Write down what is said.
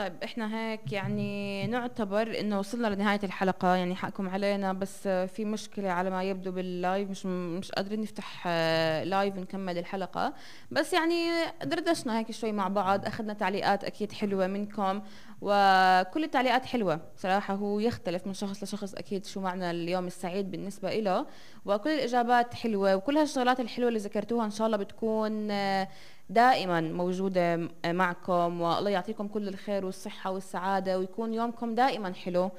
طيب احنا هيك يعني نعتبر انه وصلنا لنهاية الحلقة، يعني حقكم علينا، بس في مشكلة على ما يبدو باللايف، مش قادرين نفتح لايف نكمل الحلقة. بس يعني دردشنا هيك شوي مع بعض، اخذنا تعليقات اكيد حلوة منكم، وكل التعليقات حلوة صراحة. هو يختلف من شخص لشخص اكيد شو معنى اليوم السعيد بالنسبة له، وكل الاجابات حلوة، وكل هالشغلات الحلوة اللي ذكرتوها ان شاء الله بتكون دائما موجودة معكم. والله يعطيكم كل الخير والصحة والسعادة، ويكون يومكم دائما حلو.